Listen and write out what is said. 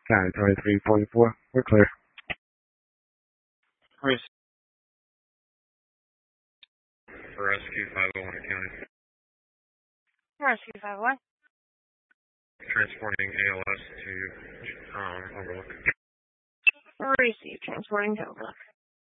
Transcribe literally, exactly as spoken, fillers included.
nine twenty-three forty-four. We're clear. Chris. For Rescue five oh one County. Rescue five oh one. Transporting A L S to um, Overlook. Receive transporting to Overlook.